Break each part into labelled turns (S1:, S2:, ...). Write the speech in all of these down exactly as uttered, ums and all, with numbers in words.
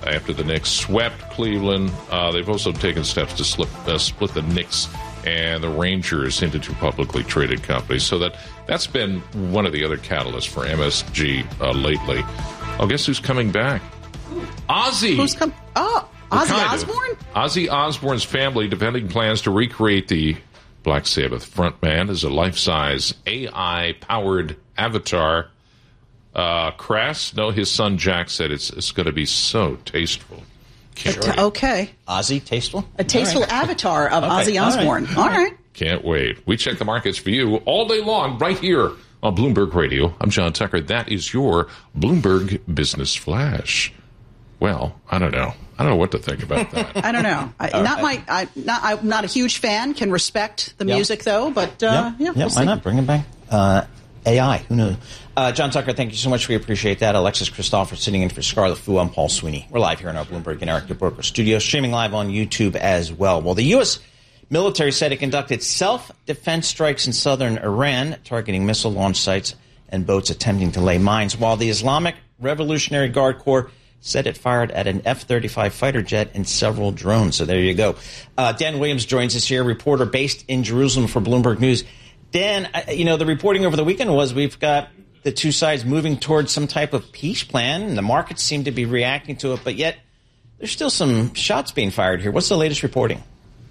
S1: after the Knicks swept Cleveland. Uh, they've also taken steps to slip, uh, split the Knicks and the Rangers into two publicly traded companies. So that, that's been one of the other catalysts for M S G uh, lately. Oh, guess who's coming back? Ozzy.
S2: Who's come? Oh, Ozzy Osbourne?
S1: Ozzy Osbourne's family defending plans to recreate the Black Sabbath frontman as a life-size A I-powered avatar. Uh, Crass, no, his son Jack said it's it's going to be so tasteful.
S2: Can't t- okay.
S3: Ozzy, tasteful?
S2: A tasteful right. avatar of okay. Ozzy Osbourne. All right. All right.
S1: Can't wait. We check the markets for you all day long right here on Bloomberg Radio. I'm John Tucker. That is your Bloomberg Business Flash. Well, I don't know. I don't know what to think about that.
S2: I don't know. I, not
S3: right.
S2: my. I, not. I'm not a huge fan. Can respect the
S3: yep.
S2: music though, but uh,
S3: yep.
S2: yeah,
S3: yep.
S2: we'll
S3: why not bring it back? Uh, A I. Who knows? Uh, John Tucker, thank you so much. We appreciate that. Alexis Christopher sitting in for Scarlett Fu. I'm Paul Sweeney. We're live here in our Bloomberg and Eric DeBroker studio, streaming live on YouTube as well. Well, the U S military said it conducted self-defense strikes in southern Iran, targeting missile launch sites and boats attempting to lay mines, while the Islamic Revolutionary Guard Corps said it fired at an F thirty-five fighter jet and several drones. So there you go. Uh, Dan Williams joins us here, reporter based in Jerusalem for Bloomberg News. Dan, you know, the reporting over the weekend was we've got the two sides moving towards some type of peace plan, and the markets seem to be reacting to it, but yet there's still some shots being fired here. What's the latest reporting?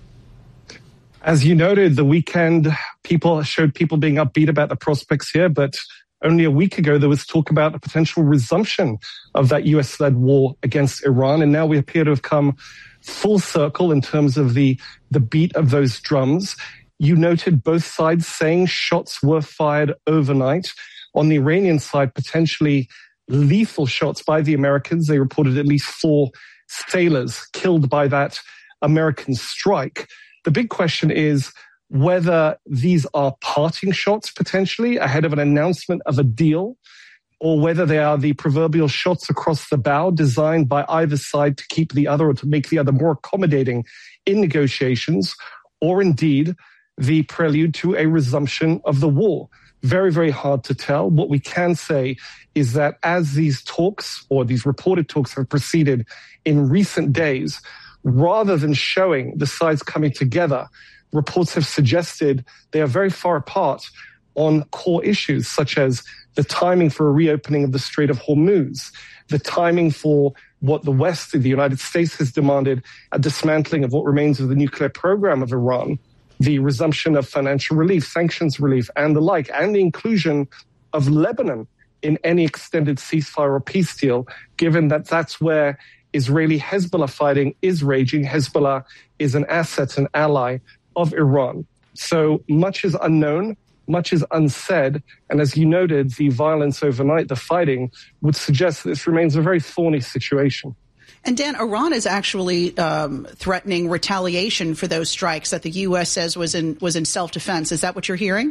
S4: As you noted, the weekend people showed people being upbeat about the prospects here, but only a week ago there was talk about a potential resumption of that U S-led war against Iran, and now we appear to have come full circle in terms of the, the beat of those drums. You noted both sides saying shots were fired overnight. On the Iranian side, potentially lethal shots by the Americans. They reported at least four sailors killed by that American strike. The big question is whether these are parting shots potentially ahead of an announcement of a deal, or whether they are the proverbial shots across the bow designed by either side to keep the other or to make the other more accommodating in negotiations, or indeed the prelude to a resumption of the war. Very, very hard to tell. What we can say is that as these talks or these reported talks have proceeded in recent days, rather than showing the sides coming together, reports have suggested they are very far apart on core issues such as the timing for a reopening of the Strait of Hormuz, the timing for what the West, the United States, has demanded, a dismantling of what remains of the nuclear program of Iran, the resumption of financial relief, sanctions relief, and the like, and the inclusion of Lebanon in any extended ceasefire or peace deal, given that that's where Israeli Hezbollah fighting is raging. Hezbollah is an asset, an ally of Iran. So much is unknown, much is unsaid, and as you noted, the violence overnight, the fighting, would suggest that this remains a very thorny situation.
S2: And Dan, Iran is actually um, threatening retaliation for those strikes that the U S says was in was in self-defense. Is that what you're hearing?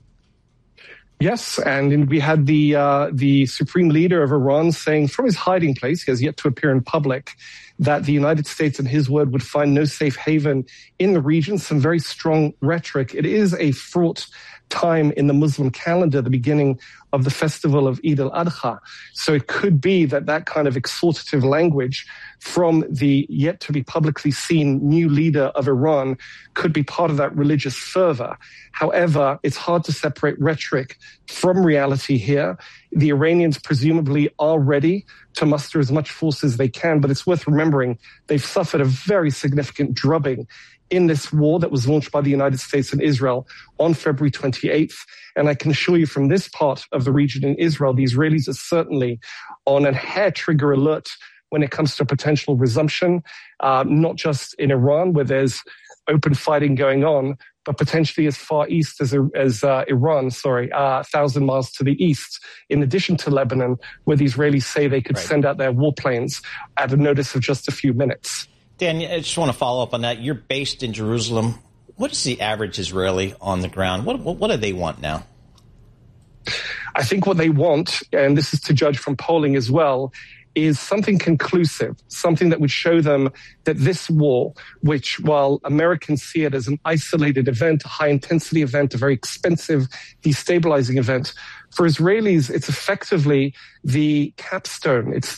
S4: Yes, and we had the uh, the supreme leader of Iran saying from his hiding place, he has yet to appear in public, that the United States, in his word, would find no safe haven in the region. Some very strong rhetoric. It is a fraught time in the Muslim calendar, the beginning of the festival of Eid al-Adha. So it could be that that kind of exhortative language from the yet to be publicly seen new leader of Iran could be part of that religious fervor. However, it's hard to separate rhetoric from reality here. The Iranians presumably are ready to muster as much force as they can, but it's worth remembering they've suffered a very significant drubbing in this war that was launched by the United States and Israel on February twenty-eighth. And I can assure you from this part of the region in Israel, the Israelis are certainly on a hair trigger alert when it comes to potential resumption, uh, not just in Iran where there's open fighting going on, but potentially as far east as, as uh, Iran, sorry, uh, a thousand miles to the east, in addition to Lebanon, where the Israelis say they could right. send out their warplanes at a notice of just a few minutes.
S3: Dan, I just want to follow up on that. You're based in Jerusalem. What is the average Israeli on the ground? What, what, what do they want now?
S4: I think what they want, and this is to judge from polling as well, is something conclusive, something that would show them that this war, which while Americans see it as an isolated event, a high-intensity event, a very expensive, destabilizing event, for Israelis, it's effectively the capstone. It's the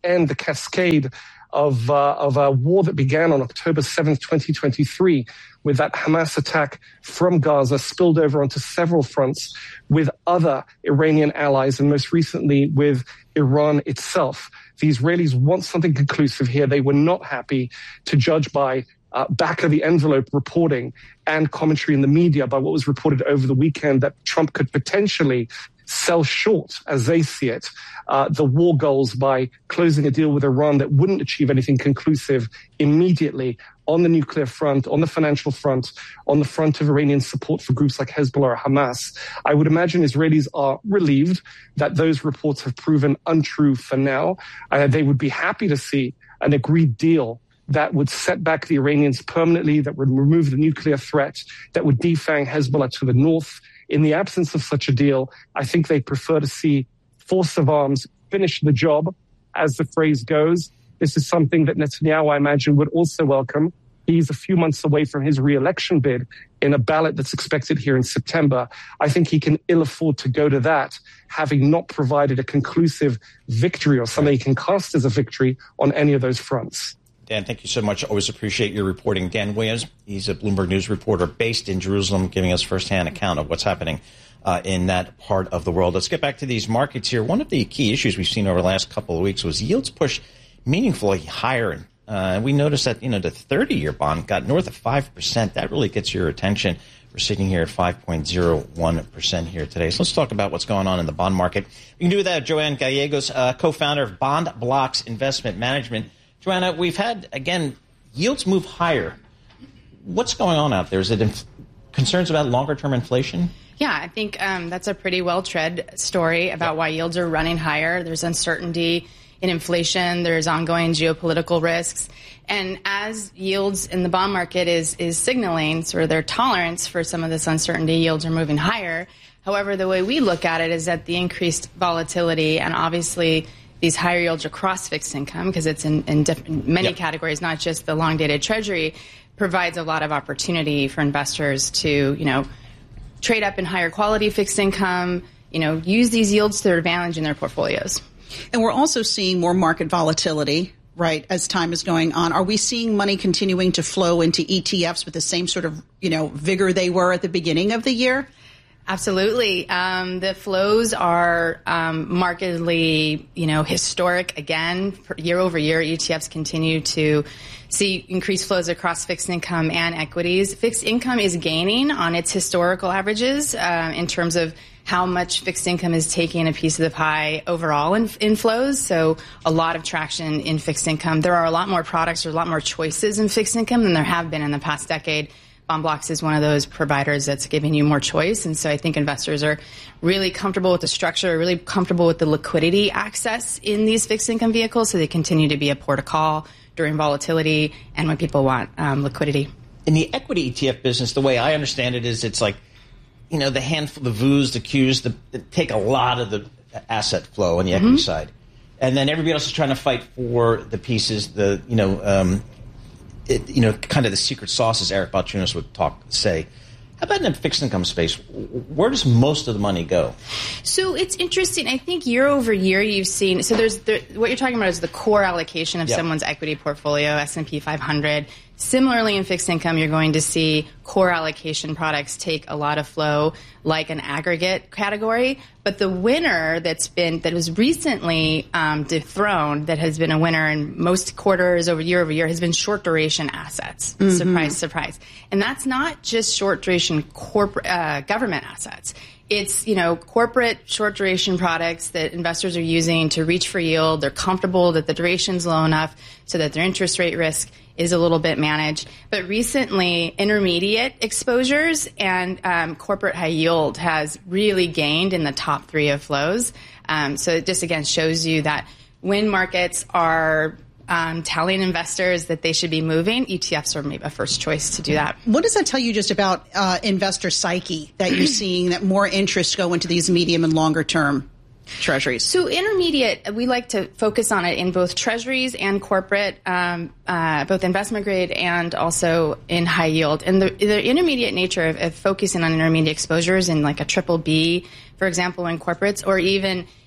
S4: end the cascade of uh, of a war that began on October seventh, twenty twenty-three, with that Hamas attack from Gaza spilled over onto several fronts with other Iranian allies, and most recently with Iran itself. The Israelis want something conclusive here. They were not happy, to judge by uh, back-of-the-envelope reporting and commentary in the media, by what was reported over the weekend, that Trump could potentially sell short, as they see it, uh, the war goals by closing a deal with Iran that wouldn't achieve anything conclusive immediately on the nuclear front, on the financial front, on the front of Iranian support for groups like Hezbollah or Hamas. I would imagine Israelis are relieved that those reports have proven untrue for now. Uh, they would be happy to see an agreed deal that would set back the Iranians permanently, that would remove the nuclear threat, that would defang Hezbollah to the north. In the absence of such a deal, I think they prefer to see force of arms finish the job, as the phrase goes. This is something that Netanyahu, I imagine, would also welcome. He's a few months away from his re-election bid in a ballot that's expected here in September. I think he can ill afford to go to that, having not provided a conclusive victory or something he can cast as a victory on any of those fronts.
S3: Dan, thank you so much. Always appreciate your reporting. Dan Williams, he's a Bloomberg News reporter based in Jerusalem, giving us firsthand account of what's happening uh, in that part of the world. Let's get back to these markets here. One of the key issues we've seen over the last couple of weeks was yields push meaningfully higher. Uh, we noticed that, you know, the thirty-year bond got north of five percent. That really gets your attention. We're sitting here at five point zero one percent here today. So let's talk about what's going on in the bond market. We can do that with Joanne Gallegos, uh, co-founder of Bond Blocks Investment Management. Joanna, we've had, again, yields move higher. What's going on out there? Is it inf- concerns about longer-term inflation?
S5: Yeah, I think um, that's a pretty well-tread story about why yields are running higher. There's uncertainty in inflation. There's ongoing geopolitical risks. And as yields in the bond market is is signaling sort of their tolerance for some of this uncertainty, yields are moving higher. However, the way we look at it is that the increased volatility and obviously these higher yields across fixed income, because it's in, in diff- many yep. categories, not just the long-dated treasury, provides a lot of opportunity for investors to, you know, trade up in higher quality fixed income, you know, use these yields to their advantage in their portfolios.
S2: And we're also seeing more market volatility, right, as time is going on. Are we seeing money continuing to flow into E T Fs with the same sort of, you know, vigor they were at the beginning of the year?
S5: Absolutely. Um, the flows are um, markedly, you know, historic. Again, year over year, E T Fs continue to see increased flows across fixed income and equities. Fixed income is gaining on its historical averages uh, in terms of how much fixed income is taking a piece of the pie overall in, in flows. So a lot of traction in fixed income. There are a lot more products or a lot more choices in fixed income than there have been in the past decade. Bond Blocks is one of those providers that's giving you more choice. And so I think investors are really comfortable with the structure, really comfortable with the liquidity access in these fixed income vehicles. So they continue to be a port of call during volatility and when people want um, liquidity.
S3: In the equity E T F business, the way I understand it is it's like, you know, the handful, the V Us, the Qs, the, the take a lot of the asset flow on the equity mm-hmm. side. And then everybody else is trying to fight for the pieces, the, you know, um, It, you know, kind of the secret sauce, as Eric Balchunas would talk, say. How about in the fixed income space? Where does most of the money go?
S5: So it's interesting. I think year over year you've seen. So there's the, what you're talking about is the core allocation of yep. someone's equity portfolio, S and P five hundred. Similarly, in fixed income, you're going to see core allocation products take a lot of flow, like an aggregate category. But the winner that's been that was recently um, dethroned, that has been a winner in most quarters over year over year, has been short duration assets. Mm-hmm. Surprise, surprise. And that's not just short duration corporate uh, government assets. It's, you know, corporate short duration products that investors are using to reach for yield. They're comfortable that the duration's low enough so that their interest rate risk is a little bit managed. But recently, intermediate exposures and um, corporate high yield has really gained in the top three of flows. Um, so it just, again, shows you that when markets are um, telling investors that they should be moving, E T Fs are maybe a first choice to do that.
S2: What does that tell you just about uh, investor psyche, that you're seeing that more interest go into these medium and longer term treasuries?
S5: So intermediate, we like to focus on it in both treasuries and corporate, um, uh, both investment grade and also in high yield. And the, the intermediate nature of, of focusing on intermediate exposures in like a triple B, for example, in corporates, or even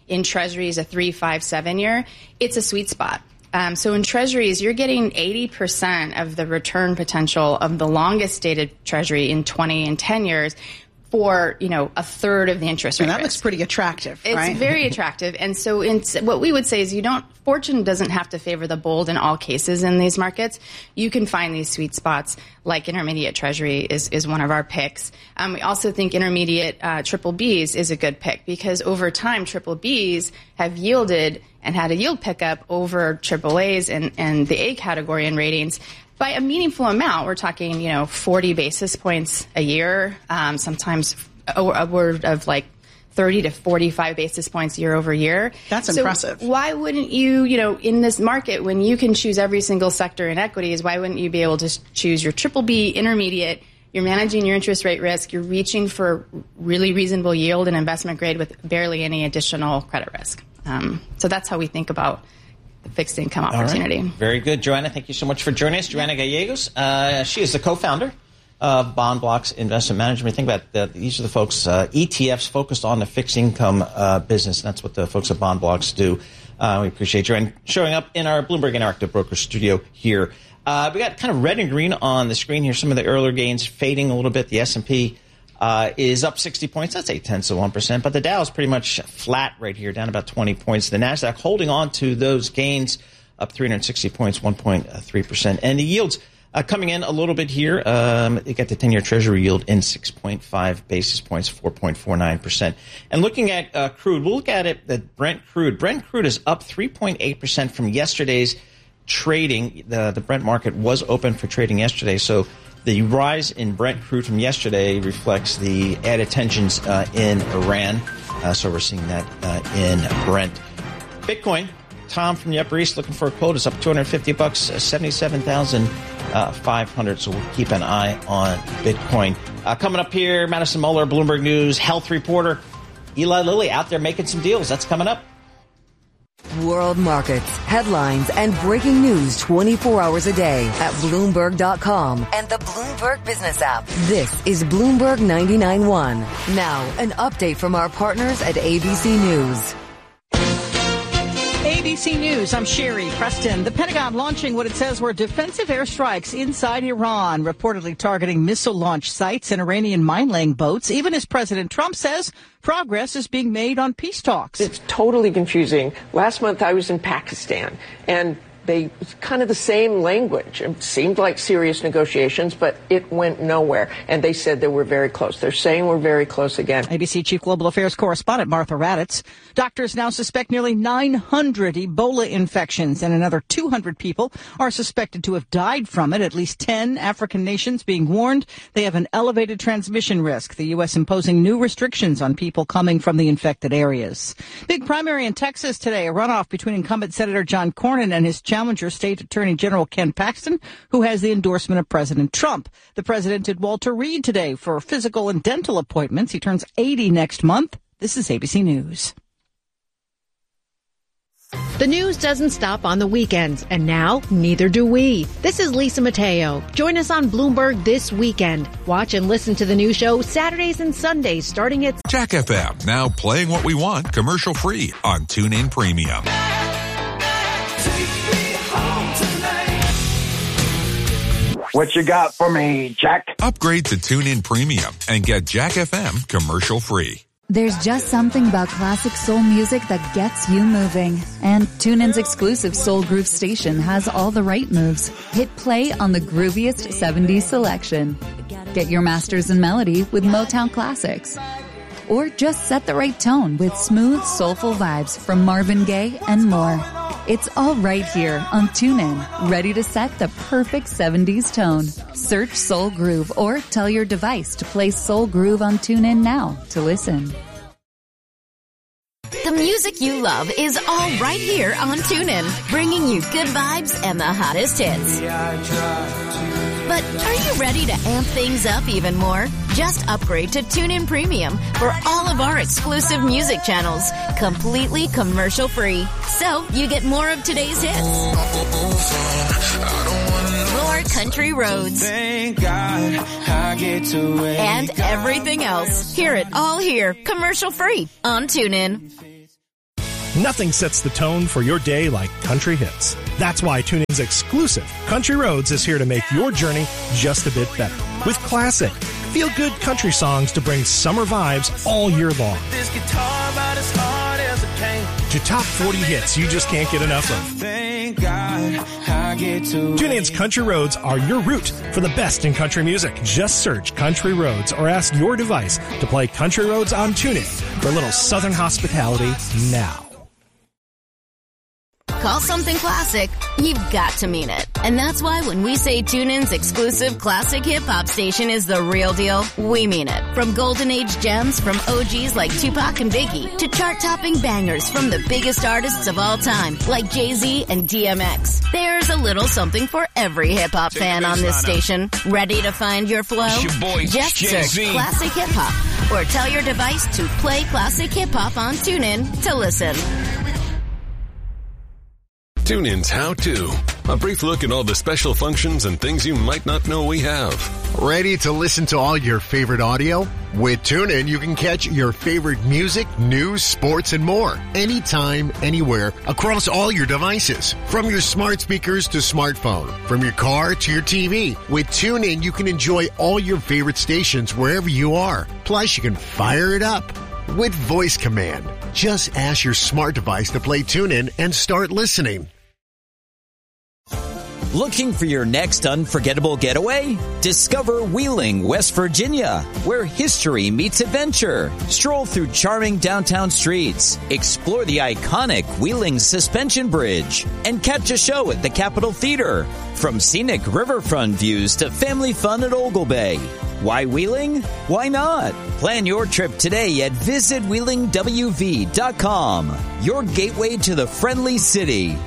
S5: in treasuries, a three, five, seven year, it's a sweet spot. Um, so in treasuries, you're getting eighty percent of the return potential of the longest dated treasury in twenty and ten years for, you know, a third of the interest rate.
S2: And that
S5: risk.
S2: looks pretty attractive,
S5: It's
S2: right?
S5: very attractive. And so in, what we would say is you don't, fortune doesn't have to favor the bold in all cases in these markets. You can find these sweet spots, like intermediate treasury is, is one of our picks. Um, we also think intermediate uh, triple Bs is a good pick because over time, triple Bs have yielded and had a yield pickup over triple A's and, and the A category in ratings by a meaningful amount. We're talking, you know, forty basis points a year, um, sometimes upward of like thirty to forty-five basis points year over year.
S2: That's
S5: so
S2: impressive.
S5: Why wouldn't you, you know, in this market, when you can choose every single sector in equities, why wouldn't you be able to choose your triple B intermediate? You're managing your interest rate risk. You're reaching for really reasonable yield and investment grade with barely any additional credit risk. Um, so that's how we think about the fixed income opportunity.
S3: All right. Very good. Joanna, thank you so much for joining us. Joanna Gallegos, uh, she is the co-founder of Bond Blocks Investment Management. Think about that. These are the folks, uh, E T Fs focused on the fixed income uh, business. And that's what the folks at Bond Blocks do. Uh, we appreciate Joanna showing up in our Bloomberg Interactive Broker studio here. Uh, we got kind of red and green on the screen here. Some of the earlier gains fading a little bit. The S and P uh, is up sixty points. That's eight tenths of one percent. But the Dow is pretty much flat right here, down about twenty points. The NASDAQ holding on to those gains, up three hundred sixty points, one point three percent. And the yields uh, coming in a little bit here. Um, you got the ten-year Treasury yield in six point five basis points, four point four nine percent. And looking at uh, crude, we'll look at it, the Brent crude. Brent crude is up three point eight percent from yesterday's trading. The, the Brent market was open for trading yesterday, so the rise in Brent crude from yesterday reflects the added tensions uh, in Iran. Uh, so we're seeing that uh, in Brent. Bitcoin, Tom from the Upper East looking for a quote, is up two hundred fifty bucks, uh, seventy-seven thousand five hundred. So we'll keep an eye on Bitcoin. Uh, coming up here, Madison Muller, Bloomberg News health reporter. Eli Lilly out there making some deals. That's coming up.
S6: World markets, headlines, and breaking news twenty-four hours a day at Bloomberg dot com and the Bloomberg Business app. This is Bloomberg ninety-nine point one. Now, an update from our partners at A B C News.
S2: A B C News, I'm Sherry Preston. The Pentagon launching what it says were defensive airstrikes inside Iran, reportedly targeting missile launch sites and Iranian mine-laying boats, even as President Trump says progress is being made on peace talks.
S7: It's totally confusing. Last month I was in Pakistan, and they kind of the same language. It seemed like serious negotiations, but it went nowhere. And they said they were very close. They're saying we're very close again.
S2: A B C Chief Global Affairs correspondent Martha Raddatz. Doctors now suspect nearly nine hundred Ebola infections, and another two hundred people are suspected to have died from it. At least ten African nations being warned they have an elevated transmission risk. The U S imposing new restrictions on people coming from the infected areas. Big primary in Texas today, a runoff between incumbent Senator John Cornyn and his challenger State Attorney General Ken Paxton, who has the endorsement of President Trump. The president did Walter Reed today for physical and dental appointments. He turns eighty next month. This is A B C News.
S8: The news doesn't stop on the weekends, and now neither do we. This is Lisa Mateo. Join us on Bloomberg this weekend. Watch and listen to the new show Saturdays and Sundays starting at
S9: Jack F M, now playing what we want commercial free on TuneIn Premium.
S10: What you got for me, Jack?
S9: Upgrade to TuneIn Premium and get Jack F M commercial free.
S11: There's just something about classic soul music that gets you moving. And TuneIn's exclusive Soul Groove station has all the right moves. Hit play on the grooviest seventies selection. Get your masters in melody with Motown classics. Or just set the right tone with smooth, soulful vibes from Marvin Gaye and more. It's all right here on TuneIn, ready to set the perfect seventies tone. Search Soul Groove or tell your device to play Soul Groove on TuneIn now to listen.
S12: The music you love is all right here on TuneIn, bringing you good vibes and the hottest hits. But are you ready to amp things up even more? Just upgrade to TuneIn Premium for all of our exclusive music channels, completely commercial free. So you get more of today's hits, more country roads,
S13: Thank God I get to wake
S12: and everything else. Hear it all here, commercial free on TuneIn.
S14: Nothing sets the tone for your day like country hits. That's why TuneIn's exclusive Country Roads is here to make your journey just a bit better. With classic, feel-good country songs to bring summer vibes all year long.
S13: This guitar about as hard as it can.
S14: To top forty hits you just can't get enough of.
S13: Thank God I get to
S14: TuneIn's Country Roads are your route for the best in country music. Just search Country Roads or ask your device to play Country Roads on TuneIn for a little Southern hospitality now.
S12: Call something classic, you've got to mean it. And that's why when we say TuneIn's exclusive classic hip-hop station is the real deal, we mean it. From golden age gems from O Gs like Tupac and Biggie to chart-topping bangers from the biggest artists of all time like Jay-Z and D M X. There's a little something for every hip-hop fan on this station. Ready to find your flow?
S15: It's your boy,
S12: Just
S15: Jay-Z.
S12: search classic hip-hop or tell your device to play classic hip-hop on TuneIn to listen.
S16: TuneIn's How To. A brief look at all the special functions and things you might not know we have.
S17: Ready to listen to all your favorite audio? With TuneIn, you can catch your favorite music, news, sports, and more. Anytime, anywhere, across all your devices. From your smart speakers to smartphone. From your car to your T V. With TuneIn, you can enjoy all your favorite stations wherever you are. Plus, you can fire it up with voice command. Just ask your smart device to play TuneIn and start listening.
S18: Looking for your next unforgettable getaway? Discover Wheeling, West Virginia, where history meets adventure. Stroll through charming downtown streets, explore the iconic Wheeling Suspension Bridge, and catch a show at the Capitol Theater. From scenic riverfront views to family fun at Ogle Bay. Why Wheeling? Why not? Plan your trip today at visit wheeling w v dot com. Your gateway to the friendly city.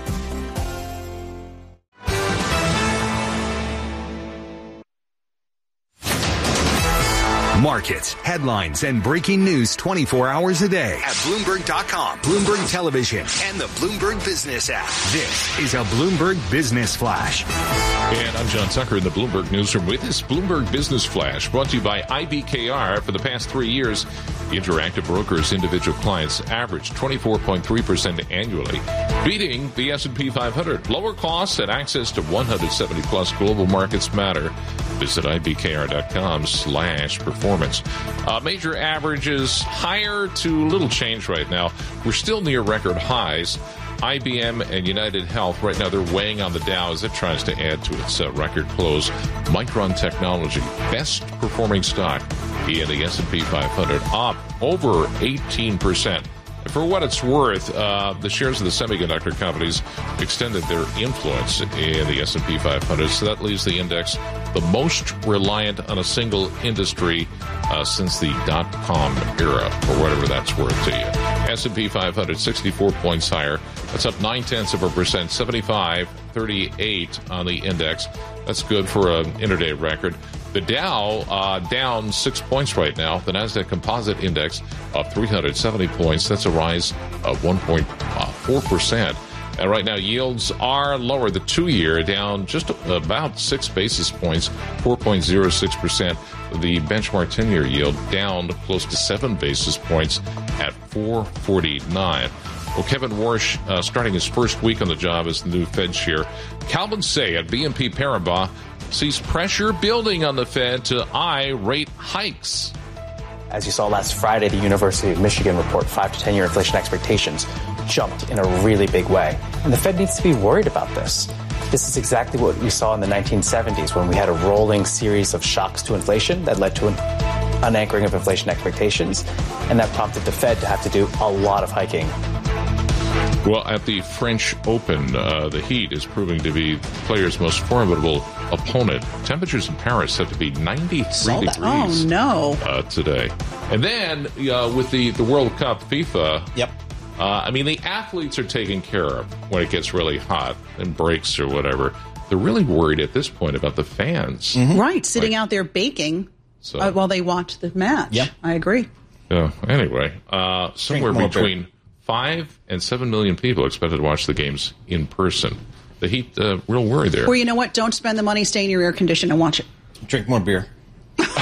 S19: Markets, headlines, and breaking news twenty-four hours a day at Bloomberg dot com, Bloomberg Television, and the Bloomberg Business app. This is a Bloomberg Business Flash.
S1: And I'm John Tucker in the Bloomberg Newsroom with this Bloomberg Business Flash, brought to you by I B K R. For the past three years, Interactive Brokers individual clients averaged twenty-four point three percent annually, beating the S and P five hundred. Lower costs and access to one hundred seventy plus global markets matter. Visit I B K R dot com slash performance. Uh, major averages higher to little change right now. We're still near record highs. I B M and United Health, right now, they're weighing on the Dow as it tries to add to its uh, record close. Micron Technology, best performing stock in the S and P five hundred, up over eighteen percent. For what it's worth, uh, the shares of the semiconductor companies extended their influence in the S and P five hundred, so that leaves the index the most reliant on a single industry uh, since the dot-com era, or whatever that's worth to you. S and P five hundred, sixty-four points higher. That's up nine-tenths of a percent, seventy-five thirty-eight on the index. That's good for an intraday record. The Dow uh, down six points right now. The Nasdaq Composite Index up three hundred seventy points. That's a rise of one point four percent. And right now, yields are lower. The two-year down just about six basis points, four point zero six percent. The benchmark ten-year yield down close to seven basis points at four forty-nine. Well, Kevin Warsh, uh, starting his first week on the job as the new Fed chair. Calvin Say at B N P Paribas sees pressure building on the Fed to eye rate hikes.
S20: As you saw last Friday, the University of Michigan report five to ten year inflation expectations jumped in a really big way. And the Fed needs to be worried about this. This is exactly what we saw in the nineteen seventies when we had a rolling series of shocks to inflation that led to an unanchoring of inflation expectations. And that prompted the Fed to have to do a lot of hiking.
S1: Well, at the French Open, uh, the heat is proving to be the player's most formidable opponent. Temperatures in Paris have to be ninety-three degrees
S2: oh, no.
S1: uh, today. And then uh, with the, the World Cup, FIFA,
S3: yep.
S1: Uh, I mean, the athletes are taken care of when it gets really hot and breaks or whatever. They're really worried at this point about the fans.
S2: Mm-hmm. Right, sitting
S1: like,
S2: out there baking
S1: so.
S2: uh, while they watch the match.
S3: Yep.
S2: I agree.
S1: Yeah. Anyway, uh, somewhere between beer. five and seven million people expected to watch the games in person. The heat, uh, real worry there.
S2: Well, you know what? Don't spend the money. Stay in your air condition and watch it.
S3: Drink more beer.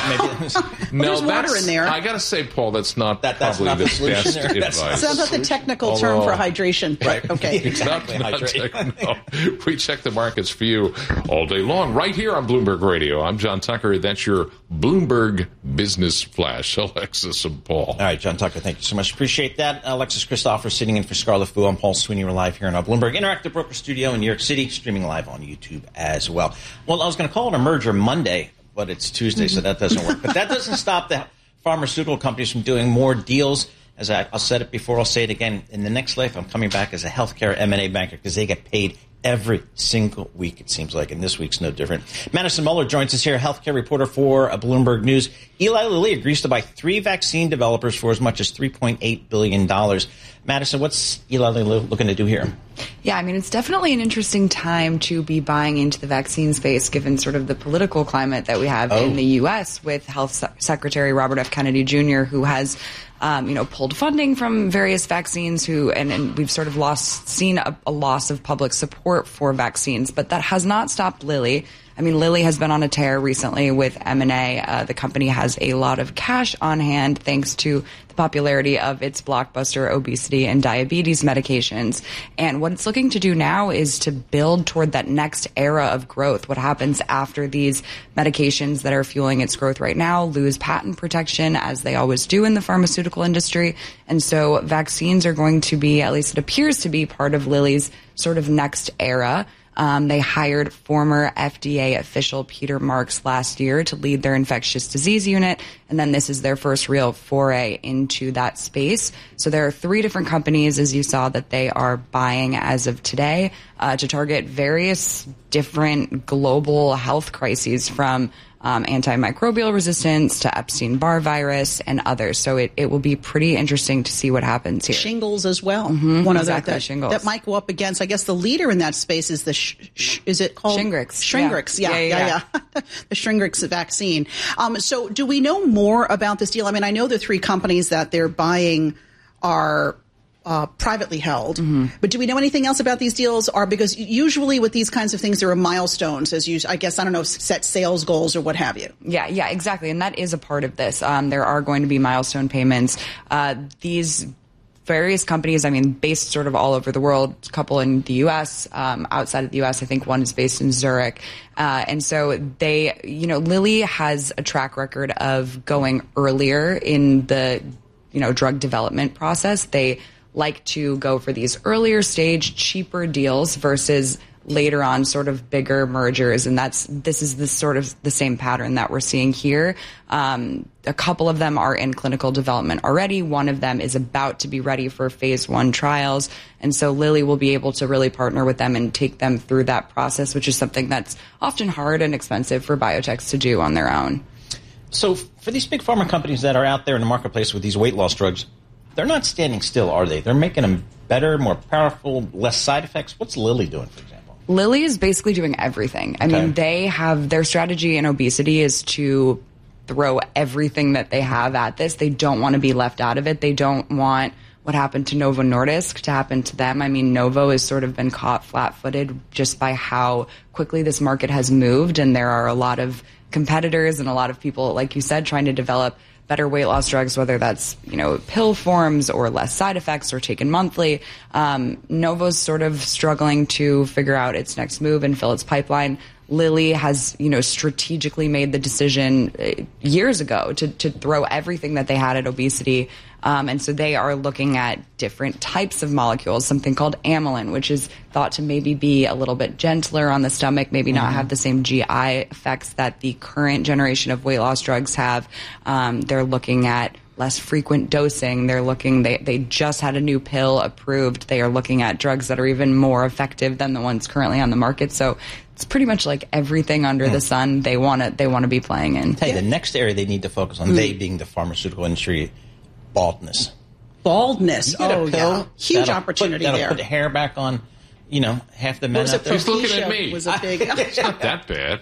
S1: no,
S2: there's water in there.
S1: I got to say, Paul, that's not
S3: that, that's
S1: probably
S3: not
S1: the,
S3: the solution
S1: best
S3: there.
S1: advice.
S2: Sounds like the technical
S1: Although,
S2: term for hydration. Right. Okay.
S3: Exactly.
S1: Not, not tech, no. We check the markets for you all day long, right here on Bloomberg Radio. I'm John Tucker. That's your Bloomberg Business Flash. Alexis and Paul.
S3: All right, John Tucker, thank you so much. Appreciate that. Alexis Christopher sitting in for Scarlett Fu. I'm Paul Sweeney. We're live here in our Bloomberg Interactive Broker Studio in New York City, streaming live on YouTube as well. Well, I was going to call it a merger Monday, but it's Tuesday, so that doesn't work. But that doesn't stop the pharmaceutical companies from doing more deals. As I, I'll said it before, I'll say it again. In the next life, I'm coming back as a healthcare M and A banker because they get paid every single week, it seems like, and this week's no different. Madison Muller joins us here, healthcare reporter for uh, Bloomberg News. Eli Lilly agrees to buy three vaccine developers for as much as three point eight billion dollars. Madison, what's Eli Lilly looking to do here?
S15: Yeah, I mean, it's definitely an interesting time to be buying into the vaccine space, given sort of the political climate that we have oh. in the U S with Health Se- Secretary Robert F. Kennedy Junior, who has Um, you know, pulled funding from various vaccines who, and, and we've sort of lost, seen a, a loss of public support for vaccines, but that has not stopped Lilly. I mean, Lilly has been on a tear recently with M and A. Uh, the company has a lot of cash on hand thanks to the popularity of its blockbuster obesity and diabetes medications. And what it's looking to do now is to build toward that next era of growth. What happens after these medications that are fueling its growth right now lose patent protection, as they always do in the pharmaceutical industry. And so vaccines are going to be, at least it appears to be, part of Lilly's sort of next era. Um, they hired former F D A official Peter Marks last year to lead their infectious disease unit, and then this is their first real foray into that space. So there are three different companies, as you saw, that they are buying as of today uh, to target various different global health crises, from Um, antimicrobial resistance to Epstein-Barr virus and others. So it, it will be pretty interesting to see what happens here.
S2: Shingles as well.
S15: Mm-hmm,
S2: One
S15: exactly,
S2: other that,
S15: shingles.
S2: that might go up against, I guess the leader in that space is the, sh- sh- is it called?
S15: Shingrix.
S2: Shingrix, yeah,
S15: yeah,
S2: yeah,
S15: yeah.
S2: yeah. yeah. The Shingrix vaccine. Um, so do we know more about this deal? I mean, I know the three companies that they're buying are Uh, privately held. Mm-hmm. But do we know anything else about these deals? Or because usually with these kinds of things, there are milestones, as you, I guess, I don't know, set sales goals or what have you.
S15: Yeah, yeah, exactly. And that is a part of this. Um, there are going to be milestone payments. Uh, these various companies, I mean, based sort of all over the world, a couple in the U S, um, outside of the U S, I think one is based in Zurich. Uh, and so they, you know, Lilly has a track record of going earlier in the, you know, drug development process. They like to go for these earlier stage, cheaper deals versus later on sort of bigger mergers. And that's, this is the sort of the same pattern that we're seeing here. Um, a couple of them are in clinical development already. One of them is about to be ready for phase one trials. And so Lilly will be able to really partner with them and take them through that process, which is something that's often hard and expensive for biotechs to do on their own.
S3: So for these big pharma companies that are out there in the marketplace with these weight loss drugs, they're not standing still, are they? They're making them better, more powerful, less side effects. What's Lilly doing, for example?
S15: Lilly is basically doing everything. I
S3: Okay.
S15: mean, they have, their strategy in obesity is to throw everything that they have at this. They don't want to be left out of it. They don't want what happened to Novo Nordisk to happen to them. I mean, Novo has sort of been caught flat-footed just by how quickly this market has moved, and there are a lot of competitors and a lot of people, like you said, trying to develop better weight loss drugs, whether that's, you know, pill forms or less side effects or taken monthly. Um, Novo's sort of struggling to figure out its next move and fill its pipeline. Lilly has, you know, strategically made the decision uh, years ago to, to throw everything that they had at obesity. Um, and so they are looking at different types of molecules, something called amylin, which is thought to maybe be a little bit gentler on the stomach, maybe not have the same G I effects that the current generation of weight loss drugs have. Um, they're looking at less frequent dosing. They're looking, they, they just had a new pill approved. They are looking at drugs that are even more effective than the ones currently on the market. So it's pretty much like everything under mm. the sun they want to they want to be playing in.
S3: Tell you, the next area they need to focus on, mm. they being the pharmaceutical industry, baldness.
S2: Baldness. Oh, yeah. Huge
S3: that'll
S2: opportunity
S3: put, that'll
S2: there.
S3: Put the hair back on, you know, half the men
S2: was
S3: out there.
S1: He's looking at me.
S2: Was a big,
S1: it's not that bad.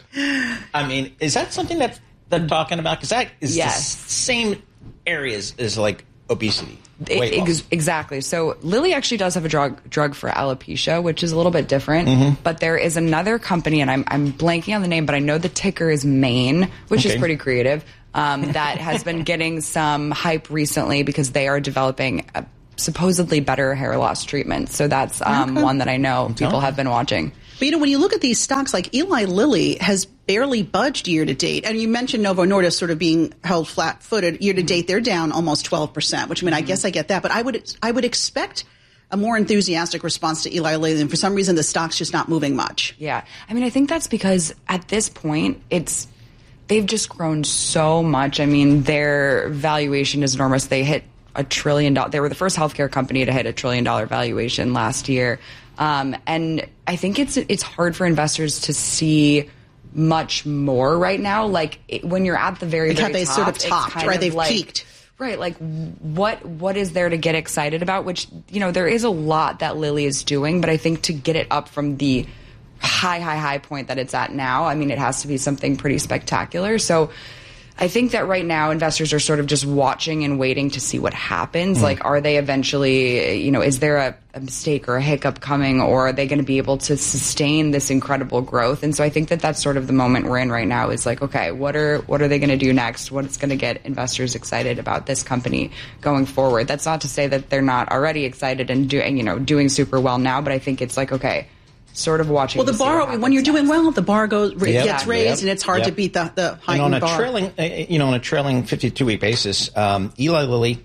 S3: I mean, is that something that they're talking about? Because that is
S15: yes.
S3: the same areas as like obesity.
S15: Ex- exactly. So Lilly actually does have a drug drug for alopecia, which is a little bit different. Mm-hmm. But there is another company, and I'm I'm blanking on the name, but I know the ticker is Maine, which
S3: okay.
S15: is pretty creative. um, that has been getting some hype recently because they are developing a supposedly better hair loss treatment. So that's um,
S21: Okay.
S15: one that I know people have been watching.
S21: But, you know, when you look at these stocks, like Eli Lilly has barely budged year to date. And you mentioned Novo Nordisk sort of being held flat-footed. Year to date, they're down almost twelve percent, which, I mean, I guess I get that. But I would I would expect a more enthusiastic response to Eli Lilly. And for some reason, the stock's just not moving much.
S15: Yeah. I mean, I think that's because at this point, it's they've just grown so much. I mean, their valuation is enormous. They hit a trillion dollars. They were the first healthcare company to hit a trillion dollar valuation last year. Um, and I think it's it's hard for investors to see much more right now. Like it, when you're at the very,
S21: Like how
S15: very
S21: they
S15: top,
S21: sort of
S15: it's
S21: topped,
S15: kind
S21: right?
S15: of
S21: They've
S15: like-
S21: peaked.
S15: Right, like what what is there to get excited about? Which, you know, there is a lot that Lilly is doing, but I think to get it up from the high, high, high point that it's at now, I mean, it has to be something pretty spectacular. So I think that right now investors are sort of just watching and waiting to see what happens.
S21: Mm.
S15: Like, are they eventually, you know, is there a, a mistake or a hiccup coming, or are they going to be able to sustain this incredible growth? And so I think that that's sort of the moment we're in right now is like, okay, what are what are they going to do next? What's going to get investors excited about this company going forward? That's not to say that they're not already excited and doing, you know, doing super well now, but I think it's like, okay, sort of watching.
S21: Well, the
S15: to see what
S21: bar,
S15: happens
S21: when you're doing well, the bar goes
S3: Yep.
S21: gets raised,
S3: Yep.
S21: and it's hard
S3: Yep.
S21: to beat the, the
S3: And
S21: heightened
S3: on a
S21: bar.
S3: trailing, uh, you know, on a trailing fifty-two week basis, um, Eli Lilly,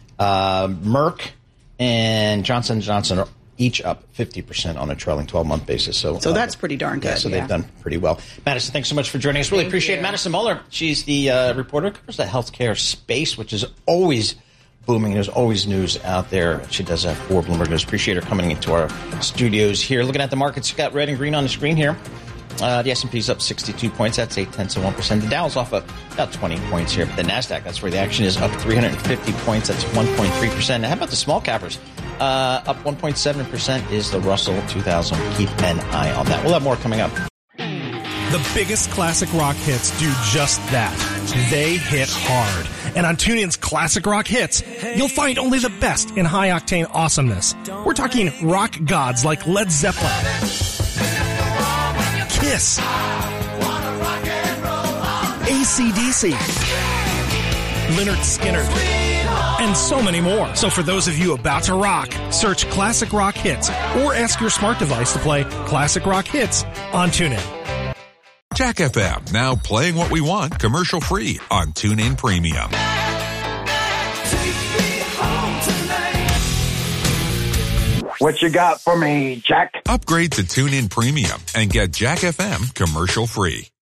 S3: uh, Merck, and Johnson and Johnson are each up fifty percent on a trailing twelve month basis. So,
S21: So
S3: uh,
S21: that's pretty darn good.
S3: Yeah, so
S21: yeah.
S3: they've done pretty well. Madison, thanks so much for joining us. Really
S21: Thank
S3: appreciate
S21: you.
S3: it. Madison Muller, she's the uh, reporter who covers the healthcare space, which is always booming. There's always news out there. She does that for Bloomberg. I appreciate her coming into our studios here. Looking at the markets, you've got red and green on the screen here. Uh, the S and P's up sixty-two points. That's eight tenths of one percent. The Dow's off about twenty points here. But the NASDAQ, that's where the action is, up three hundred fifty points. That's one point three percent. Now, how about the small cappers? Uh, up one point seven percent is the Russell two thousand. Keep an eye on that. We'll have more coming up.
S14: The biggest classic rock hits do just that. They hit hard. And on TuneIn's Classic Rock Hits, you'll find only the best in high-octane awesomeness. We're talking rock gods like Led Zeppelin, Kiss, A C D C, Lynyrd Skynyrd, and so many more. So for those of you about to rock, search Classic Rock Hits or ask your smart device to play Classic Rock Hits on TuneIn.
S9: Jack F M, now playing what we want commercial free on TuneIn Premium.
S10: What you got for me, Jack?
S9: Upgrade to TuneIn Premium and get Jack F M commercial free.